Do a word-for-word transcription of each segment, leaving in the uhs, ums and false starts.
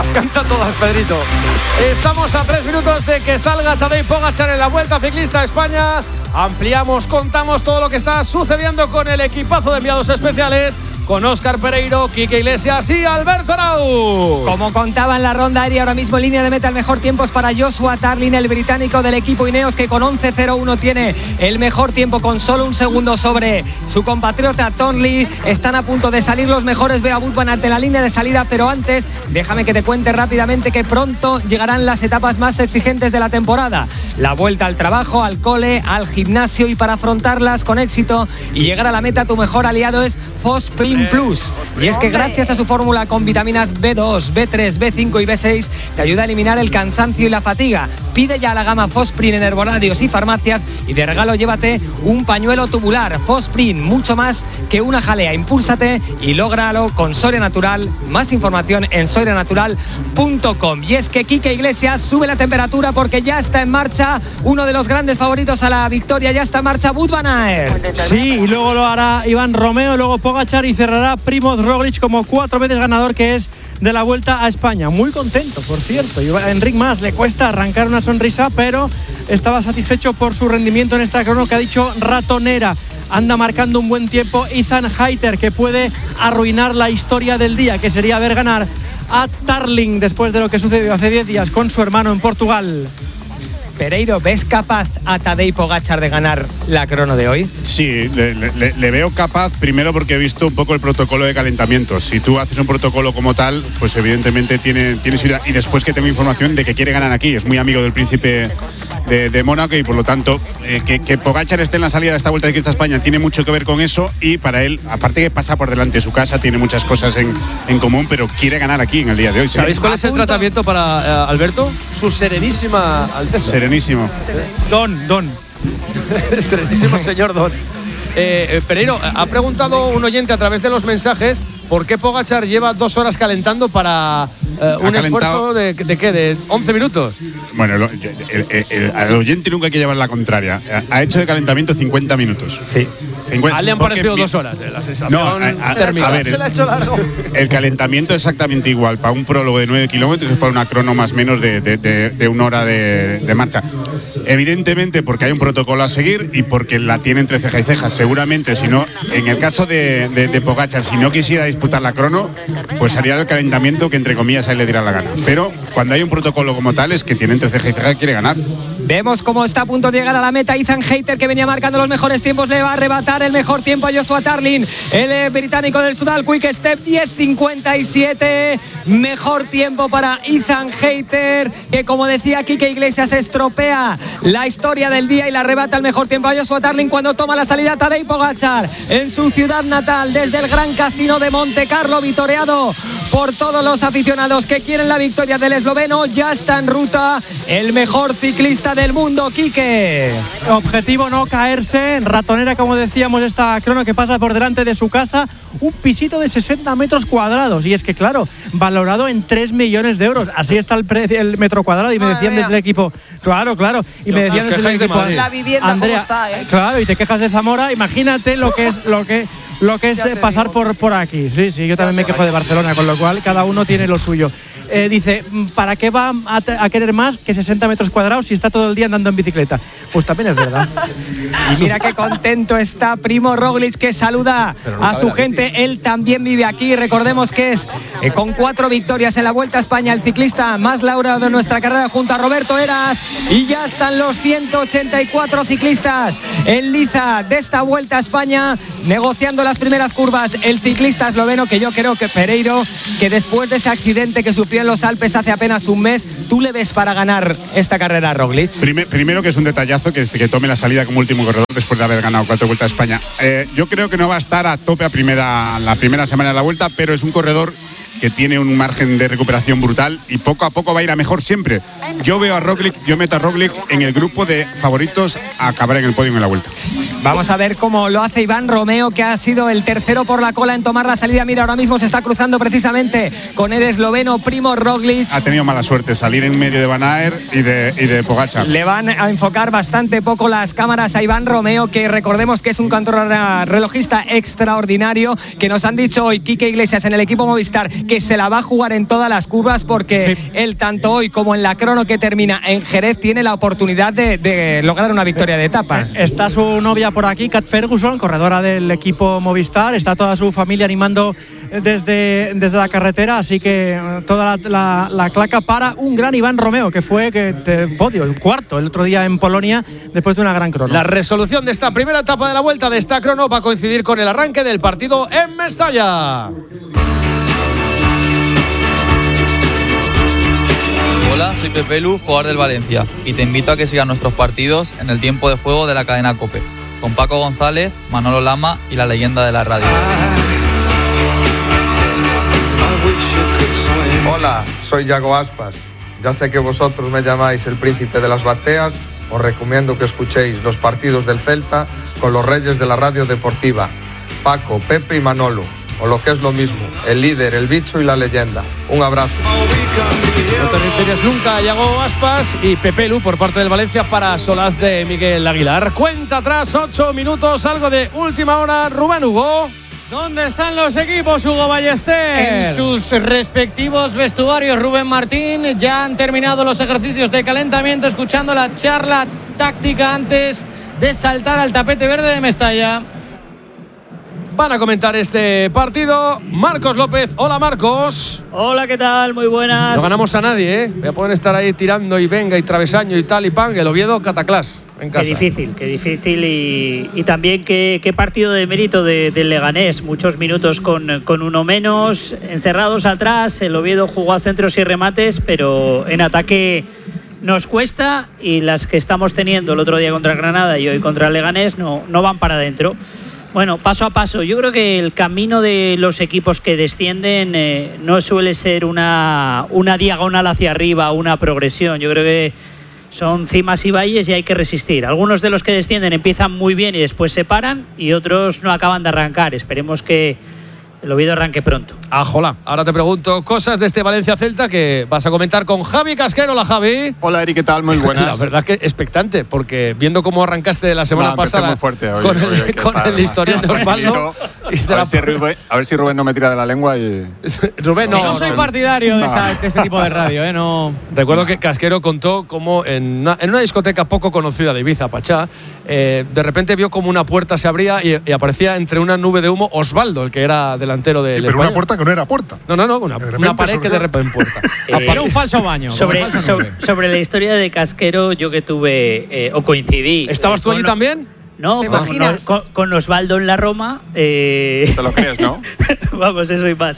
canta todas, Pedrito. Estamos a tres minutos de que salga Tadej Pogačar en la Vuelta Ciclista a España. Ampliamos, contamos todo lo que está sucediendo con el equipazo de enviados especiales, con Óscar Pereiro, Quique Iglesias y Alberto Arau. Como contaba en la ronda aérea, ahora mismo en línea de meta el mejor tiempo es para Joshua Tarling, el británico del equipo Ineos, que con once cero uno tiene el mejor tiempo, con solo un segundo sobre su compatriota Tom Lee. Están a punto de salir los mejores Bea Wood Van Aert de la línea de salida, pero antes déjame que te cuente rápidamente que pronto llegarán las etapas más exigentes de la temporada. La vuelta al trabajo, al cole, al gimnasio, y para afrontarlas con éxito y llegar a la meta, tu mejor aliado es Fosprin Plus. Y es que gracias a su fórmula con vitaminas B dos, B tres, B cinco y B seis te ayuda a eliminar el cansancio y la fatiga. Pide ya la gama Fosprin en herbolarios y farmacias, y de regalo llévate un pañuelo tubular. Fosprin, mucho más que una jalea. Impúlsate y lógralo con Soria Natural. Más información en soria natural punto com. Y es que Quique Iglesias sube la temperatura porque ya está en marcha uno de los grandes favoritos a la victoria. Ya está en marcha Wout Van Aert. Sí, y luego lo hará Iván Romeo, luego Pogačar, y cerrará Primoz Roglic como cuatro veces ganador que es de la Vuelta a España. Muy contento, por cierto. A Enric Mas le cuesta arrancar una sonrisa, pero estaba satisfecho por su rendimiento en esta crono que ha dicho ratonera. Anda marcando un buen tiempo Ethan Hayter, que puede arruinar la historia del día, que sería ver ganar a Tarling después de lo que sucedió hace diez días con su hermano en Portugal. Pereiro, ¿ves capaz a Tadej Pogačar de ganar la crono de hoy? Sí, le, le, le veo capaz, primero porque he visto un poco el protocolo de calentamiento. Si tú haces un protocolo como tal, pues evidentemente tiene, tiene seguridad. Y después que tengo información de que quiere ganar aquí, es muy amigo del príncipe de, de Mónaco, y por lo tanto eh, que, que Pogačar esté en la salida de esta Vuelta de Ciclista a España tiene mucho que ver con eso. Y para él, aparte que pasa por delante de su casa, tiene muchas cosas en, en común, pero quiere ganar aquí en el día de hoy. ¿Sabéis ¿sí? cuál es el tratamiento para uh, Alberto? Su serenísima Alteza. Serenísimo. Don, Don. Serenísimo señor Don. Eh, eh, Pereiro, ha preguntado un oyente a través de los mensajes por qué Pogačar lleva dos horas calentando para eh, un esfuerzo de, de qué, de once minutos. Bueno, lo, el, el, el, al oyente nunca hay que llevar la contraria. Ha hecho de calentamiento cincuenta minutos. Sí. cincuenta, a él le han parecido dos horas. Eh, la sensación no, a, a, a ver, se la ha hecho largo. El calentamiento es exactamente igual para un prólogo de nueve kilómetros y para una crono más o menos de, de, de, de una hora de, de marcha. Evidentemente porque hay un protocolo a seguir y porque la tiene entre ceja y ceja. Seguramente, si no, en el caso de, de, de Pogačar, si no quisiera disputar la crono, pues haría el calentamiento que entre comillas a él le diera la gana. Pero cuando hay un protocolo como tal, es que tiene entre ceja y ceja y quiere ganar. Vemos cómo está a punto de llegar a la meta Ethan Hayter, que venía marcando los mejores tiempos. Le va a arrebatar el mejor tiempo a Joshua Tarling, el eh, británico del Sudal Quick Step. Diez cincuenta y siete, mejor tiempo para Ethan Hayter, que como decía Quique Iglesias, estropea la historia del día y le arrebata el mejor tiempo a Joshua Tarling cuando toma la salida Tadej Pogačar en su ciudad natal, desde el Gran Casino de Monte Carlo, vitoreado por todos los aficionados que quieren la victoria del esloveno. Ya está en ruta el mejor ciclista del mundo, Quique. Objetivo no caerse, ratonera como decíamos esta crono que pasa por delante de su casa, un pisito de sesenta metros cuadrados, y es que claro, valorado en tres millones de euros, así está el, pre- el metro cuadrado, y me decían desde el equipo, claro, claro, y me decían desde el equipo, la vivienda Andrea, cómo está, ¿eh? Claro, y te quejas de Zamora, imagínate lo que es lo que lo que es eh, pasar por, por aquí. Sí, sí, yo también me quejo de Barcelona, con lo cual cada uno tiene lo suyo. Eh, dice, ¿para qué va a, te- a querer más que sesenta metros cuadrados si está todo el día andando en bicicleta? Pues también es verdad. Y mira qué contento está Primo Roglic, que saluda a su gente. Él también vive aquí. Recordemos que es eh, con cuatro victorias en la Vuelta a España el ciclista más laureado de nuestra carrera, junto a Roberto Heras. Y ya están los ciento ochenta y cuatro ciclistas en liza de esta Vuelta a España, negociando las primeras curvas. El ciclista esloveno, que yo creo que Pereiro, que después de ese accidente que sufrió en los Alpes hace apenas un mes, ¿tú le ves para ganar esta carrera a Roglic? Primer, primero que es un detallazo que, que tome la salida como último corredor después de haber ganado cuatro Vueltas a España. Eh, yo creo que no va a estar a tope a primera, la primera semana de la Vuelta, pero es un corredor que tiene un margen de recuperación brutal y poco a poco va a ir a mejor siempre. Yo veo a Roglic, yo meto a Roglic en el grupo de favoritos a acabar en el podio en la Vuelta. Vamos a ver cómo lo hace Iván Romeo, que ha sido el tercero por la cola en tomar la salida. Mira, ahora mismo se está cruzando precisamente con el esloveno Primo Roglic. Ha tenido mala suerte salir en medio de Van Aert y de, y de Pogačar. Le van a enfocar bastante poco las cámaras a Iván Romeo, que recordemos que es un contrarrelojista extraordinario, que nos han dicho hoy Quique Iglesias en el equipo Movistar que se la va a jugar en todas las curvas porque sí. él, tanto hoy como en la crono que termina en Jerez, tiene la oportunidad de, de lograr una victoria de etapa. Está su novia por aquí, Kat Ferguson, corredora del equipo Movistar. Está toda su familia animando desde, desde la carretera, así que toda la, la, la claca para un gran Iván Romeo, que fue que te, podio, el cuarto el otro día en Polonia, después de una gran crono. La resolución de esta primera etapa de la vuelta de esta crono va a coincidir con el arranque del partido en Mestalla. Hola, soy Pepe Lu, jugador del Valencia, y te invito a que sigas nuestros partidos en el tiempo de juego de la cadena COPE, con Paco González, Manolo Lama y la leyenda de la radio. Hola, soy Yago Aspas. Ya sé que vosotros me llamáis el príncipe de las bateas. Os recomiendo que escuchéis los partidos del Celta con los reyes de la radio deportiva, Paco, Pepe y Manolo, o lo que es lo mismo, el líder, el bicho y la leyenda. Un abrazo. No te victorias nunca, Yago Aspas y Pepe Lu por parte del Valencia para Solaz de Miguel Aguilar. Cuenta atrás, ocho minutos, algo de última hora. Rubén Hugo. ¿Dónde están los equipos, Hugo Ballester? En sus respectivos vestuarios. Rubén Martín, ya han terminado los ejercicios de calentamiento, escuchando la charla táctica antes de saltar al tapete verde de Mestalla. Van a comentar este partido Marcos López. Hola, Marcos. Hola, ¿qué tal? Muy buenas. No ganamos a nadie, ¿eh? Ya pueden estar ahí tirando y venga y travesaño y tal y pan. El Oviedo, cataclás. En casa. Qué difícil, qué difícil y, y también qué, qué partido de mérito del de Leganés. Muchos minutos con, con uno menos, encerrados atrás. El Oviedo jugó a centros y remates, pero en ataque nos cuesta y las que estamos teniendo el otro día contra Granada y hoy contra el Leganés no, no van para adentro. Bueno, paso a paso. Yo creo que el camino de los equipos que descienden eh, no suele ser una, una diagonal hacia arriba, una progresión. Yo creo que son cimas y valles y hay que resistir. Algunos de los que descienden empiezan muy bien y después se paran y otros no acaban de arrancar. Esperemos que el Oviedo arranque pronto. Ajola. Ahora te pregunto cosas de este Valencia-Celta que vas a comentar con Javi Casquero. Hola, Javi. Hola, Eric, ¿qué tal? Muy buenas. La verdad es que expectante, porque viendo cómo arrancaste la semana no, pasada muy fuerte hoy, con hoy, el, hoy, con el historial de Osvaldo. A ver, si Rubén, a ver si Rubén no me tira de la lengua y… Rubén, no. No soy partidario de, esa, de este tipo de radio, ¿eh? No. Recuerdo que Casquero contó cómo en una, en una discoteca poco conocida de Ibiza, Pachá, eh, de repente vio como una puerta se abría y, y aparecía entre una nube de humo Osvaldo, el que era delantero del sí, pero una puerta que no era puerta. No, no, no, una, una pared surgió. Que de repente puerta. Eh, era un falso baño. Sobre, falso sobre, sobre la historia de Casquero, yo que tuve, eh, o coincidí. ¿Estabas tú allí también? No, con, con, con Osvaldo en la Roma. Eh... ¿Te lo crees, no? Vamos, eso y más.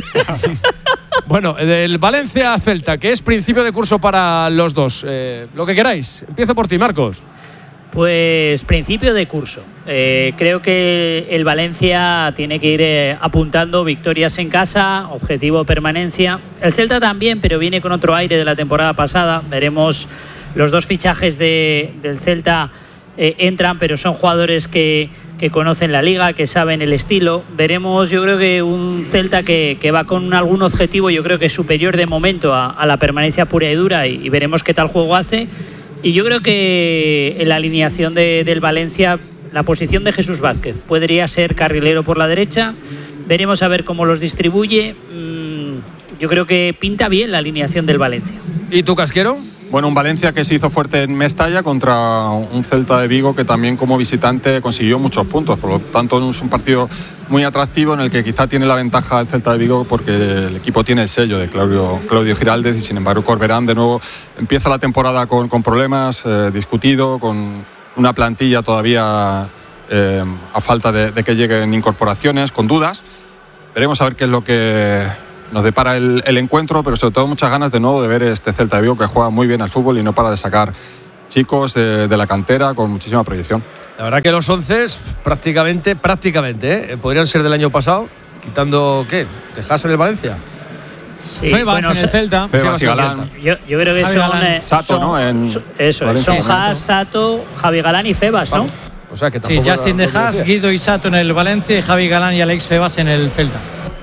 Bueno, del Valencia-Celta, que es principio de curso para los dos. Eh, lo que queráis. Empiezo por ti, Marcos. Pues principio de curso. Eh, creo que el Valencia tiene que ir eh, apuntando victorias en casa, objetivo permanencia. El Celta también, pero viene con otro aire de la temporada pasada. Veremos los dos fichajes de, del Celta eh, entran, pero son jugadores que, que conocen la liga, que saben el estilo. Veremos, yo creo que un Celta que, que va con algún objetivo, yo creo que superior de momento a, a la permanencia pura y dura, y, y veremos qué tal juego hace. Y yo creo que en la alineación de, del Valencia, la posición de Jesús Vázquez podría ser carrilero por la derecha. Veremos a ver cómo los distribuye. Yo creo que pinta bien la alineación del Valencia. ¿Y tú, Casquero? Bueno, un Valencia que se hizo fuerte en Mestalla contra un Celta de Vigo que también como visitante consiguió muchos puntos. Por lo tanto, es un partido muy atractivo en el que quizá tiene la ventaja el Celta de Vigo porque el equipo tiene el sello de Claudio, Claudio Giraldez y sin embargo Corberán de nuevo empieza la temporada con, con problemas, eh, discutido, con una plantilla todavía eh, a falta de, de que lleguen incorporaciones, con dudas. Veremos a ver qué es lo que nos depara el, el encuentro, pero sobre todo muchas ganas de nuevo de ver este Celta de Vigo que juega muy bien al fútbol y no para de sacar chicos de, de la cantera con muchísima proyección. La verdad que los once prácticamente, prácticamente, ¿eh? podrían ser del año pasado, quitando, ¿qué? ¿Tejas en el Valencia? Sí, Febas bueno, en el Celta. Febas y Galán. Yo, yo creo que Javi son… Galán. Eh, Sato, son, ¿no? En eso, Valencia, son Haas, Sato, Javi Galán y Febas, ¿no? O sea, que sí, Justin de Haas, Guido y Sato en el Valencia y Javi Galán y Alex Febas en el Celta.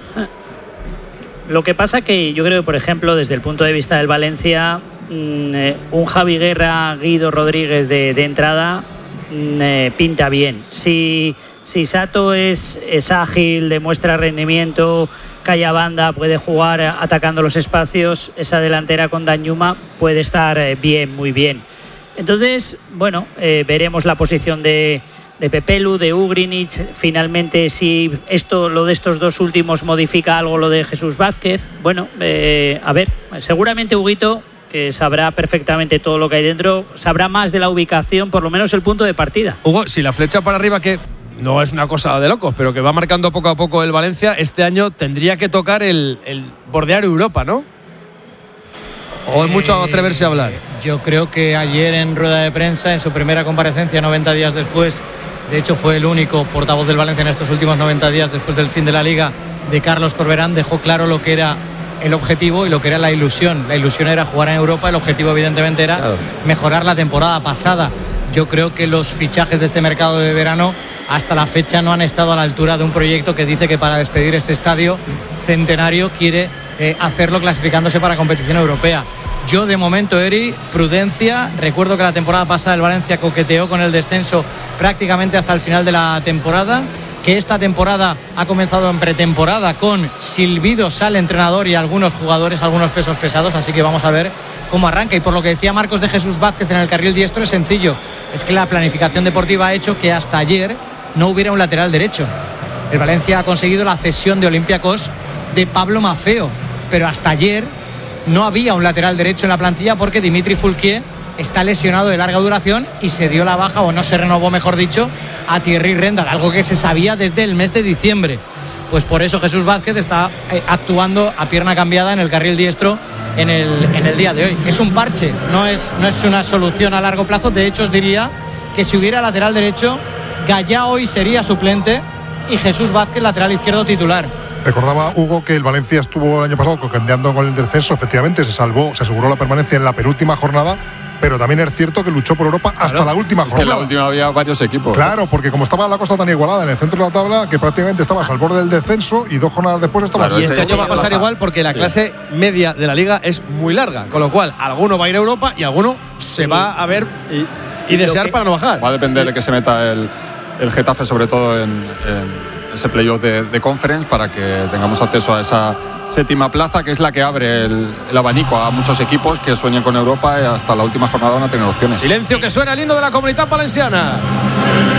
Lo que pasa que yo creo que, por ejemplo, desde el punto de vista del Valencia, mmm, eh, un Javi Guerra, Guido Rodríguez de, de entrada mmm, eh, pinta bien. Si, si Sato es, es ágil, demuestra rendimiento, calla banda, puede jugar atacando los espacios, esa delantera con Danjuma puede estar bien, muy bien. Entonces, bueno, eh, veremos la posición de, de Pepelu, de Ugrinic. Finalmente, si esto, lo de estos dos últimos modifica algo lo de Jesús Vázquez. Bueno, eh, a ver, seguramente Huguito, que sabrá perfectamente todo lo que hay dentro, sabrá más de la ubicación, por lo menos el punto de partida. Hugo, si la flecha para arriba, que no es una cosa de locos, pero que va marcando poco a poco el Valencia, este año tendría que tocar el, el bordear Europa, ¿no? ¿O es mucho atreverse a hablar? Yo creo que ayer en rueda de prensa, en su primera comparecencia, noventa días después, de hecho fue el único portavoz del Valencia en estos últimos noventa días después del fin de la Liga, de Carlos Corberán, dejó claro lo que era el objetivo y lo que era la ilusión. La ilusión era jugar en Europa, el objetivo evidentemente era claro. mejorar la temporada pasada. Yo creo que los fichajes de este mercado de verano hasta la fecha no han estado a la altura de un proyecto que dice que para despedir este estadio centenario quiere eh, hacerlo clasificándose para competición europea. Yo de momento, Eri, prudencia. Recuerdo que la temporada pasada el Valencia coqueteó con el descenso prácticamente hasta el final de la temporada, que esta temporada ha comenzado en pretemporada con silbidos al entrenador y algunos jugadores, algunos pesos pesados, así que vamos a ver cómo arranca. Y por lo que decía Marcos de Jesús Vázquez en el carril diestro, es sencillo, es que la planificación deportiva ha hecho que hasta ayer no hubiera un lateral derecho. El Valencia ha conseguido la cesión de Olympiacos de Pablo Maffeo, pero hasta ayer no había un lateral derecho en la plantilla porque Dimitri Foulquier está lesionado de larga duración y se dio la baja, o no se renovó, mejor dicho, a Thierry Rendal, algo que se sabía desde el mes de diciembre. Pues por eso Jesús Vázquez está eh, actuando a pierna cambiada en el carril diestro en el, en el día de hoy. Es un parche, no es, no es una solución a largo plazo. De hecho, os diría que si hubiera lateral derecho, Gallá hoy sería suplente y Jesús Vázquez lateral izquierdo titular. Recordaba Hugo que el Valencia estuvo el año pasado coqueteando con el descenso, efectivamente se salvó, se aseguró la permanencia en la penúltima jornada, pero también es cierto que luchó por Europa hasta claro, la última es jornada. Que en la última había varios equipos. Claro, porque como estaba la cosa tan igualada en el centro de la tabla, que prácticamente estabas al borde del descenso y dos jornadas después estabas... Claro, y este año va a pasar igual porque la clase sí. media de la Liga es muy larga, con lo cual alguno va a ir a Europa y alguno se sí. va a ver y, y desear que, para no bajar. Va a depender de que se meta el, el Getafe, sobre todo en... en ese playoff de, de conference, para que tengamos acceso a esa séptima plaza, que es la que abre el, el abanico a muchos equipos que sueñan con Europa y hasta la última jornada van a tener opciones. Silencio, que suena el himno de la Comunitat Valenciana.